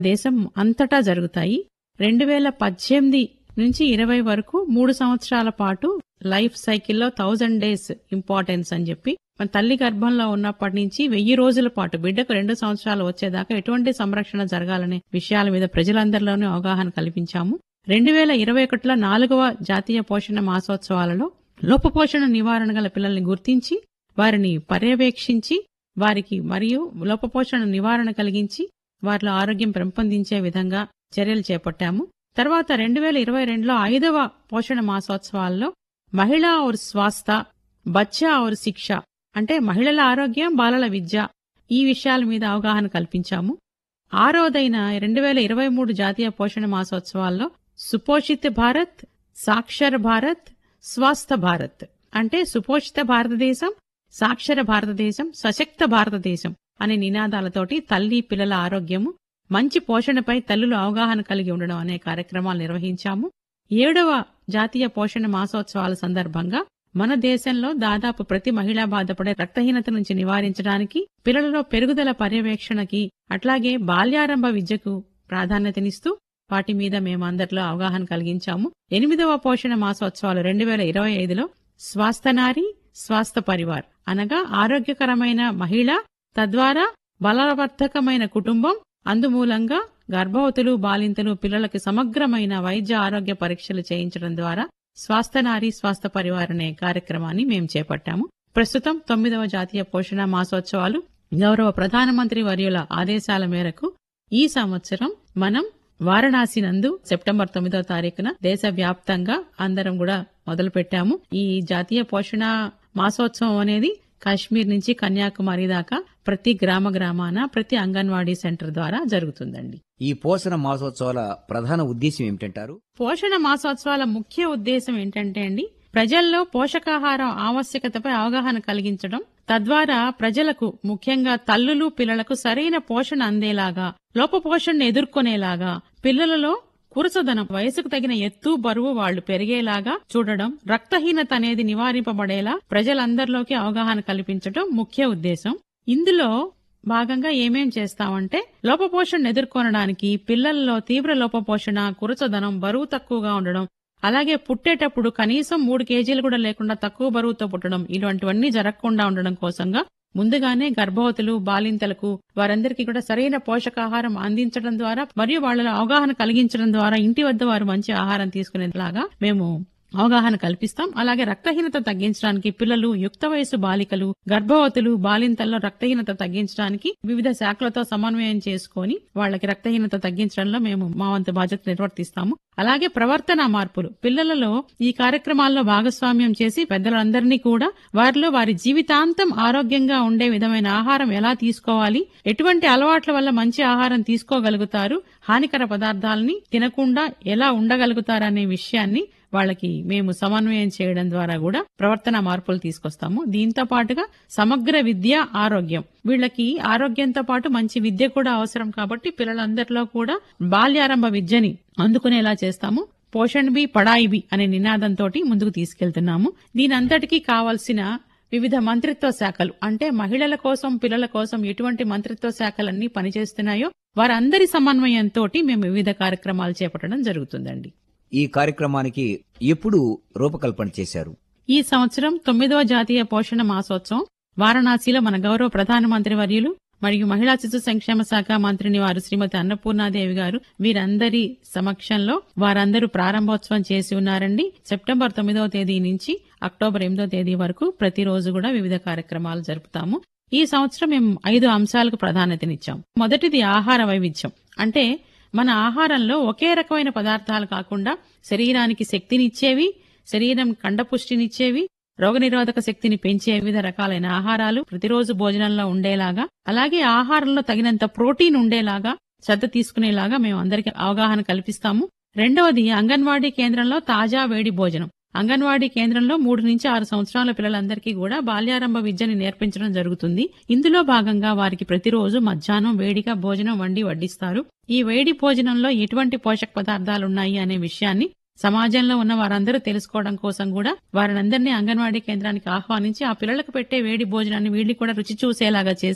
దేశం అంతటా జరుగుతాయి. 2018 నుంచి 20 వరకు 3 సంవత్సరాల పాటు లైఫ్ సైకిల్లో 1000 డేస్ ఇంపార్టెన్స్ అని చెప్పి మన తల్లి గర్భంలో ఉన్నప్పటి నుంచి 1000 రోజుల పాటు బిడ్డకు 2 సంవత్సరాలు వచ్చేదాకా ఎటువంటి సంరక్షణ జరగాలనే విషయాల మీద ప్రజలందరిలోనూ అవగాహన కల్పించాము. 2021లో 4వ జాతీయ పోషణ మాసోత్సవాలలో లోపపోషణ నివారణ గల పిల్లల్ని గుర్తించి వారిని పర్యవేక్షించి వారికి మరియు లోపపోషణ నివారణ కలిగించి వారిలో ఆరోగ్యం పెంపొందించే విధంగా చర్యలు చేపట్టాము. తర్వాత 2022లో 5వ పోషణ మాసోత్సవాల్లో మహిళా ఔర్ స్వాస్థ, బచ్చా ఔర్ శిక్ష అంటే మహిళల ఆరోగ్యం, బాలల విద్య ఈ విషయాల మీద అవగాహన కల్పించాము. 6వదైన 2023 జాతీయ పోషణ మాసోత్సవాల్లో సుపోషిత భారత్, సాక్షర భారత్, స్వస్థ భారత్ అంటే సుపోషిత భారతదేశం, సాక్షర భారతదేశం, సశక్త భారతదేశం అనే నినాదాలతోటి తల్లి పిల్లల ఆరోగ్యము, మంచి పోషణపై తల్లులు అవగాహన కలిగి ఉండడం అనే కార్యక్రమాలు నిర్వహించాము. 7వ జాతీయ పోషణ మాసోత్సవాల సందర్భంగా మన దేశంలో దాదాపు ప్రతి మహిళ బాధపడే రక్తహీనత నుంచి నివారించడానికి, పిల్లలలో పెరుగుదల పర్యవేక్షణకి, అట్లాగే బాల్యారంభ విద్యకు ప్రాధాన్యతనిస్తూ వాటి మీద మేమందరిలో అవగాహన కలిగించాము. 8వ పోషణ మాసోత్సవాలు 2025లో స్వాస్థ నారి, స్వాస్థ పరివార్ అనగా ఆరోగ్యకరమైన మహిళ, తద్వారా బలవర్ధకమైన కుటుంబం, అందుమూలంగా గర్భవతులు, బాలింతలు, పిల్లలకి సమగ్రమైన వైద్య ఆరోగ్య పరీక్షలు చేయించడం ద్వారా స్వాస్థ నారి, స్వాస్థ పరివార్ అనే కార్యక్రమాన్ని మేము చేపట్టాము. ప్రస్తుతం 9వ జాతీయ పోషణ మాసోత్సవాలు గౌరవ ప్రధానమంత్రి వర్యుల ఆదేశాల మేరకు ఈ సంవత్సరం మనం వారణాసి నందు సెప్టెంబర్ 9వ తారీఖున దేశవ్యాప్తంగా అందరం కూడా మొదలుపెట్టాము. ఈ జాతీయ పోషణ మాసోత్సవం అనేది కాశ్మీర్ నుంచి కన్యాకుమారి దాకా ప్రతి గ్రామాన ప్రతి అంగన్వాడీ సెంటర్ ద్వారా జరుగుతుందండి. ఈ పోషణ మాసోత్సవాల ప్రధాన ఉద్దేశం ఏమిటంటారు? పోషణ మాసోత్సవాల ముఖ్య ఉద్దేశం ఏంటంటే అండి, ప్రజల్లో పోషకాహారం ఆవశ్యకతపై అవగాహన కలిగించడం, తద్వారా ప్రజలకు ముఖ్యంగా తల్లులు, పిల్లలకు సరైన పోషణ అందేలాగా, లోపపోషణను ఎదుర్కొనేలాగా, పిల్లలలో కురసదనం, వయసుకు తగిన ఎత్తు, బరువు వాళ్లు పెరిగేలాగా చూడడం, రక్తహీనత అనేది నివారింపబడేలా ప్రజలందరిలోకి అవగాహన కల్పించడం ముఖ్య ఉద్దేశం. ఇందులో భాగంగా ఏమేం చేస్తామంటే, లోపపోషణను ఎదుర్కొనడానికి పిల్లల్లో తీవ్ర లోపపోషణ, కురసదనం, బరువు తక్కువగా ఉండడం, అలాగే పుట్టేటప్పుడు కనీసం 3 కేజీలు కూడా లేకుండా తక్కువ బరువుతో పుట్టడం, ఇలాంటివన్నీ జరగకుండా ఉండడం కోసంగా ముందుగానే గర్భవతులు, బాలింతలకు వారందరికీ కూడా సరైన పోషకాహారం అందించడం ద్వారా మరియు వాళ్ళలో అవగాహన కలిగించడం ద్వారా ఇంటి వద్ద వారు మంచి ఆహారం తీసుకునేలాగా మేము అవగాహన కల్పిస్తాం. అలాగే రక్తహీనత తగ్గించడానికి పిల్లలు, యుక్త వయసు బాలికలు, గర్భవతులు, బాలింతల్లో రక్తహీనత తగ్గించడానికి వివిధ శాఖలతో సమన్వయం చేసుకుని వాళ్ళకి రక్తహీనత తగ్గించడంలో మేము మా వంతు బాధ్యత నిర్వర్తిస్తాము. అలాగే ప్రవర్తన మార్పులు పిల్లలలో ఈ కార్యక్రమాల్లో భాగస్వామ్యం చేసి పెద్దలందరినీ కూడా వారిలో వారి జీవితాంతం ఆరోగ్యంగా ఉండే విధమైన ఆహారం ఎలా తీసుకోవాలి, ఎటువంటి అలవాట్ల వల్ల మంచి ఆహారం తీసుకోగలుగుతారు, హానికర పదార్థాలని తినకుండా ఎలా ఉండగలుగుతారనే విషయాన్ని వాళ్ళకి మేము సమన్వయం చేయడం ద్వారా కూడా ప్రవర్తన మార్పులు తీసుకొస్తాము. దీంతో పాటుగా సమగ్ర విద్య, ఆరోగ్యం, వీళ్ళకి ఆరోగ్యంతో పాటు మంచి విద్య కూడా అవసరం కాబట్టి పిల్లలందరిలో కూడా బాల్యారంభ విద్యని అందుకునేలా చేస్తాము. పోషణ్ బి పడాయి బి అనే నినాదంతో ముందుకు తీసుకెళ్తున్నాము. దీనంతటికీ కావాల్సిన వివిధ మంత్రిత్వ శాఖలు అంటే మహిళల కోసం, పిల్లల కోసం ఎటువంటి మంత్రిత్వ శాఖలన్నీ పనిచేస్తున్నాయో వారందరి సమన్వయంతో మేము వివిధ కార్యక్రమాలు చేపట్టడం జరుగుతుందండి. ఈ కార్యక్రమానికి ఎప్పుడు రూపకల్పన చేశారు? ఈ సంవత్సరం 9వ జాతీయ పోషణ మాసోత్సవం వారణాసిలో మన గౌరవ ప్రధానమంత్రి వర్యులు మరియు మహిళా శిశు సంక్షేమ శాఖ మంత్రిని వారు శ్రీమతి అన్నపూర్ణాదేవి గారు వీరందరి సమక్షంలో వారందరూ ప్రారంభోత్సవం చేసి ఉన్నారండి. సెప్టెంబర్ 9వ తేదీ నుంచి అక్టోబర్ 8వ తేదీ వరకు ప్రతిరోజు కూడా వివిధ కార్యక్రమాలు జరుపుతాము. ఈ సంవత్సరం మేము 5 అంశాలకు ప్రాధాన్యతనిచ్చాం. మొదటిది ఆహార వైవిధ్యం. అంటే మన ఆహారంలో ఒకే రకమైన పదార్థాలు కాకుండా శరీరానికి శక్తినిచ్చేవి, శరీరం కండపుష్టినిచ్చేవి, రోగనిరోధక శక్తిని పెంచే వివిధ రకాలైన ఆహారాలు ప్రతిరోజు భోజనంలో ఉండేలాగా, అలాగే ఆహారంలో తగినంత ప్రోటీన్ ఉండేలాగా శ్రద్ధ తీసుకునేలాగా మేము అందరికీ అవగాహన కల్పిస్తాము. రెండవది అంగన్వాడీ కేంద్రంలో తాజా వేడి భోజనం. అంగన్వాడీ కేంద్రంలో 3 నుంచి 6 సంవత్సరాల పిల్లలందరికీ కూడా బాల్యారంభ విద్యని నేర్పించడం జరుగుతుంది. ఇందులో భాగంగా వారికి ప్రతిరోజు మధ్యాహ్నం వేడిగా భోజనం వడ్డిస్తారు. ఈ వేడి భోజనంలో ఎటువంటి పోషక పదార్థాలున్నాయి అనే విషయాన్ని సమాజంలో ఉన్న వారందరూ తెలుసుకోవడం కోసం కూడా వారందరినీ అంగన్వాడీ కేంద్రానికి ఆహ్వానించి ఆ పిల్లలకు పెట్టే వేడి భోజనాన్ని వీళ్ళు కూడా రుచి చూసేలాగా చేసి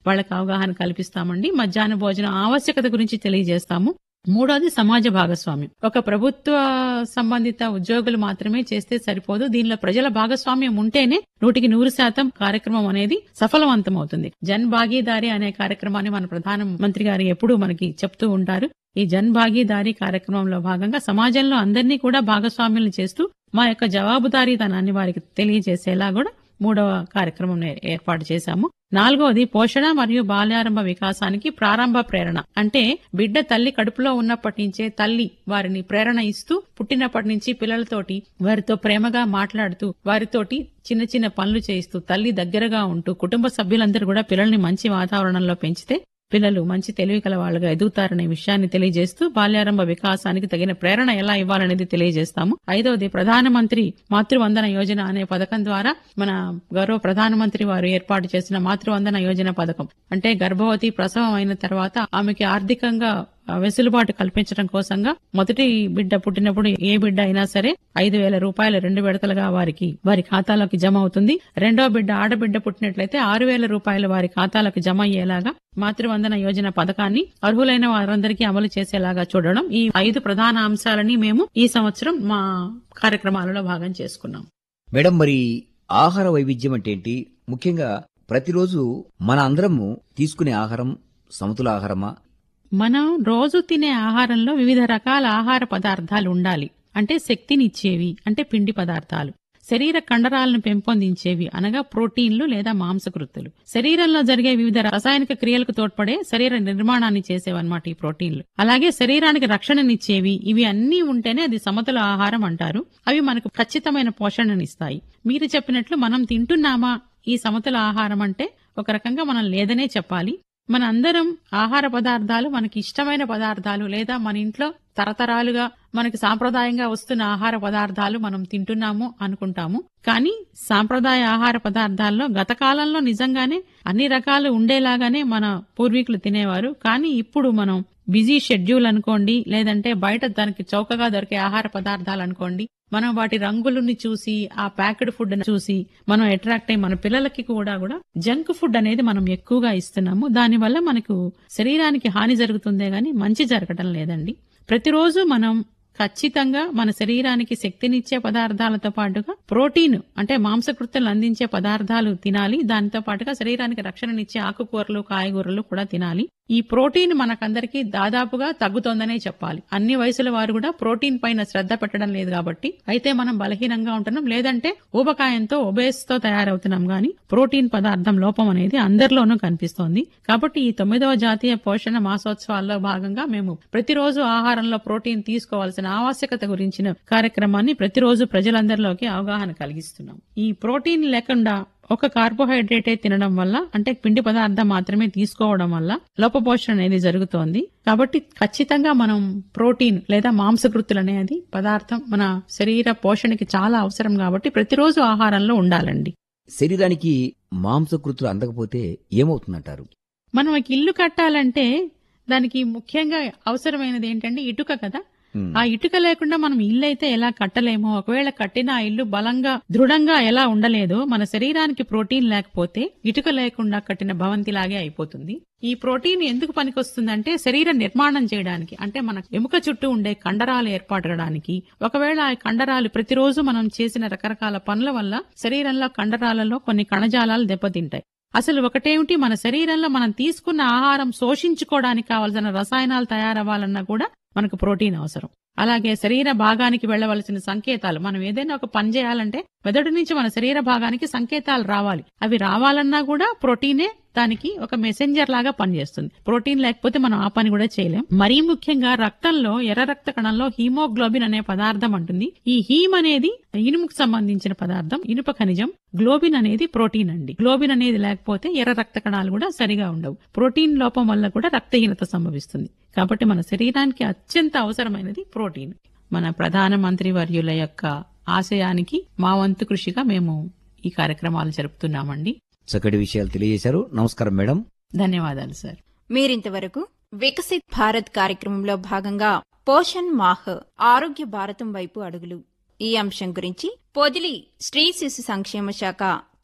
వాళ్ళకి అవగాహన కల్పిస్తామండి. మధ్యాహ్న భోజనం ఆవశ్యకత గురించి తెలియజేస్తాము. మూడోది సమాజ భాగస్వామ్యం. ఒక ప్రభుత్వ సంబంధిత ఉద్యోగులు మాత్రమే చేస్తే సరిపోదు. దీనిలో ప్రజల భాగస్వామ్యం ఉంటేనే 100% కార్యక్రమం అనేది సఫలవంతమవుతుంది. జన్ భాగీదారీ అనే కార్యక్రమాన్ని మన ప్రధానమంత్రి గారు ఎప్పుడూ మనకి చెప్తూ ఉంటారు. ఈ జన్ భాగీదారీ కార్యక్రమంలో భాగంగా సమాజంలో అందరినీ కూడా భాగస్వామ్యం చేస్తూ మా యొక్క జవాబుదారీతనాన్ని వారికి తెలియజేసేలా కూడా మూడవ కార్యక్రమం ఏర్పాటు చేశాము. నాలుగవది పోషణ మరియు బాల్యారంభ వికాసానికి ప్రారంభ ప్రేరణ. అంటే బిడ్డ తల్లి కడుపులో ఉన్నప్పటి నుంచే తల్లి వారిని ప్రేరణ ఇస్తూ పుట్టినప్పటి నుంచి పిల్లలతోటి వారితో ప్రేమగా మాట్లాడుతూ వారితోటి చిన్న చిన్న పనులు చేయిస్తూ తల్లి దగ్గరగా ఉంటూ కుటుంబ సభ్యులందరూ కూడా పిల్లల్ని మంచి వాతావరణంలో పెంచితే పిల్లలు మంచి తెలివి కల వాళ్ళుగా ఎదుగుతారనే విషయాన్ని తెలియజేస్తూ బాల్యారంభ వికాసానికి తగిన ప్రేరణ ఎలా ఇవ్వాలనేది తెలియజేస్తాము. ఐదవది ప్రధానమంత్రి మాతృవందన యోజన అనే పథకం ద్వారా మన గౌరవ ప్రధానమంత్రి వారు ఏర్పాటు చేసిన మాతృవందన యోజన పథకం. అంటే గర్భవతి ప్రసవం అయిన తర్వాత ఆమెకి ఆర్థికంగా వెసులుబాటు కల్పించడం కోసంగా మొదటి బిడ్డ పుట్టినప్పుడు ఏ బిడ్డ అయినా సరే 5,000 రూపాయలు 2 విడతలుగా వారి ఖాతాలోకి జమ అవుతుంది. రెండో బిడ్డ ఆడబిడ్డ పుట్టినట్లయితే 6,000 రూపాయలు వారి ఖాతాలకు జమ అయ్యేలాగా మాతృవందన యోజన పథకాన్ని అర్హులైన వారందరికీ అమలు చేసేలాగా చూడడం. ఈ 5 ప్రధాన అంశాలని మేము ఈ సంవత్సరం మా కార్యక్రమాలలో భాగం చేసుకున్నాం. మేడం, మరి ఆహార వైవిధ్యం అంటే ఏంటి? ముఖ్యంగా ప్రతిరోజు మన అందరము తీసుకునే ఆహారం సమతుల ఆహారమా? మనం రోజు తినే ఆహారంలో వివిధ రకాల ఆహార పదార్థాలు ఉండాలి. అంటే శక్తినిచ్చేవి, అంటే పిండి పదార్థాలు, శరీర కండరాలను పెంపొందించేవి అనగా ప్రోటీన్లు లేదా మాంసకృత్తులు, శరీరంలో జరిగే వివిధ రసాయనిక క్రియలకు తోడ్పడే శరీర నిర్మాణాన్ని చేసేవన్నమాట ఈ ప్రోటీన్లు. అలాగే శరీరానికి రక్షణనిచ్చేవి. ఇవి అన్నీ ఉంటేనే అది సమతుల ఆహారం అంటారు. అవి మనకు ఖచ్చితమైన పోషణనిస్తాయి. మీరు చెప్పినట్లు మనం తింటున్నామా ఈ సమతుల ఆహారం అంటే ఒక రకంగా మనం లేదనే చెప్పాలి. మన అందరం ఆహార పదార్థాలు మనకి ఇష్టమైన పదార్థాలు లేదా మన ఇంట్లో తరతరాలుగా మనకి సాంప్రదాయంగా వస్తున్న ఆహార పదార్థాలు మనం తింటున్నాము అనుకుంటాము. కానీ సాంప్రదాయ ఆహార పదార్థాల్లో గత కాలంలో నిజంగానే అన్ని రకాలు ఉండేలాగానే మన పూర్వీకులు తినేవారు. కానీ ఇప్పుడు మనం బిజీ షెడ్యూల్ అనుకోండి, లేదంటే బయట దానికి చౌకగా దొరికే ఆహార పదార్థాలు అనుకోండి, మనం వాటి రంగులని చూసి ఆ ప్యాక్డ్ ఫుడ్ చూసి మనం అట్రాక్ట్ అయ్యి మన పిల్లలకి కూడా జంక్ ఫుడ్ అనేది మనం ఎక్కువగా ఇస్తున్నాము. దానివల్ల మనకు శరీరానికి హాని జరుగుతుందే గాని మంచి జరగడం లేదండి. ప్రతిరోజు మనం ఖచ్చితంగా మన శరీరానికి శక్తినిచ్చే పదార్థాలతో పాటుగా ప్రోటీన్ అంటే మాంసకృత్తులు అందించే పదార్థాలు తినాలి. దానితో పాటుగా శరీరానికి రక్షణనిచ్చే ఆకుకూరలు, కాయగూరలు కూడా తినాలి. ఈ ప్రోటీన్ మనకందరికీ దాదాపుగా తగ్గుతోందనే చెప్పాలి. అన్ని వయసుల వారు కూడా ప్రోటీన్ పైన శ్రద్ధ పెట్టడం లేదు కాబట్టి అయితే మనం బలహీనంగా ఉంటున్నాం, లేదంటే ఊబకాయంతో ఒబేస్ తో తయారవుతున్నాం. గాని ప్రోటీన్ పదార్థం లోపం అనేది అందరిలోనూ కనిపిస్తోంది. కాబట్టి ఈ 9వ జాతీయ పోషణ మాసోత్సవాల్లో భాగంగా మేము ప్రతిరోజు ఆహారంలో ప్రోటీన్ తీసుకోవాల్సిన ఆవశ్యకత గురించిన కార్యక్రమాన్ని ప్రతిరోజు ప్రజలందరిలోకి అవగాహన కలిగిస్తున్నాం. ఈ ప్రోటీన్ లేకుండా ఒక కార్బోహైడ్రేటే తినడం వల్ల అంటే పిండి పదార్థం మాత్రమే తీసుకోవడం వల్ల లోపపోషణ అనేది జరుగుతోంది. కాబట్టి ఖచ్చితంగా మనం ప్రోటీన్ లేదా మాంసకృత్తులు అనేది పదార్థం మన శరీర పోషణకి చాలా అవసరం కాబట్టి ప్రతిరోజు ఆహారంలో ఉండాలండి. శరీరానికి మాంసకృత్తులు అందకపోతే ఏమవుతుందంటారు? మనం ఒక ఇల్లు కట్టాలంటే దానికి ముఖ్యంగా అవసరమైనది ఏంటంటే ఇటుక కదా. ఆ ఇటుక లేకుండా మనం ఇల్లు అయితే ఎలా కట్టలేమో, ఒకవేళ కట్టిన ఆ ఇల్లు బలంగా దృఢంగా ఎలా ఉండలేదో మన శరీరానికి ప్రోటీన్ లేకపోతే ఇటుక లేకుండా కట్టిన భవంతిలాగే అయిపోతుంది. ఈ ప్రోటీన్ ఎందుకు పనికొస్తుందంటే శరీర నిర్మాణం చేయడానికి, అంటే మన ఎముక చుట్టూ ఉండే కండరాలు ఏర్పడడానికి. ఒకవేళ ఆ కండరాలు ప్రతిరోజు మనం చేసిన రకరకాల పనుల వల్ల శరీరంలో కండరాలలో కొన్ని కణజాలాలు దెబ్బతింటాయి. అసలు ఒకటేమిటి, మన శరీరంలో మనం తీసుకున్న ఆహారం శోషించుకోవడానికి కావాల్సిన రసాయనాలు తయారవ్వాలన్నా కూడా మనకు ప్రోటీన్ అవసరం. అలాగే శరీర భాగానికి వెళ్లవలసిన సంకేతాలు, మనం ఏదైనా ఒక పని చేయాలంటే మెదడు నుంచి మన శరీర భాగానికి సంకేతాలు రావాలి. అవి రావాలన్నా కూడా ప్రోటీనే దానికి ఒక మెసెంజర్ లాగా పనిచేస్తుంది. ప్రోటీన్ లేకపోతే మనం ఆ పని కూడా చేయలేం. మరీ ముఖ్యంగా రక్తంలో ఎర్ర రక్త కణంలో హీమోగ్లోబిన్ అనే పదార్థం ఉంటుంది. ఈ హీమ్ అనేది ఇనుముకు సంబంధించిన పదార్థం, ఇనుప ఖనిజం. గ్లోబిన్ అనేది ప్రోటీన్ అండి. గ్లోబిన్ అనేది లేకపోతే ఎర్ర రక్త కణాలు కూడా సరిగా ఉండవు. ప్రోటీన్ లోపం వల్ల కూడా రక్తహీనత సంభవిస్తుంది. కాబట్టి మన శరీరానికి అత్యంత అవసరమైనది ప్రోటీన్. మన ప్రధానమంత్రి వర్యుల యొక్క ఆశయానికి మా వంతు కృషిగా మేము ఈ కార్యక్రమాలు జరుపుతున్నామండి. చక్కటి విషయాలు తెలియజేశారు. నమస్కారం మేడం. ధన్యవాదాలు సార్. మీరింతవరకు వికసిత్ భారత్ కార్యక్రమంలో భాగంగా పోషణ్ మాహ్ ఆరోగ్య భారతం వైపు అడుగులు ఈ అంశం గురించి పొదిలి స్త్రీ శిశు సంక్షేమ శాఖ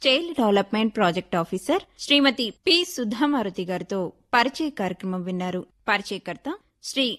చైల్డ్ డెవలప్మెంట్ ప్రాజెక్ట్ ఆఫీసర్ శ్రీమతి పి సుధామారుతి గారితో పరిచయ కార్యక్రమం విన్నారు. పరిచయకర్త శ్రీ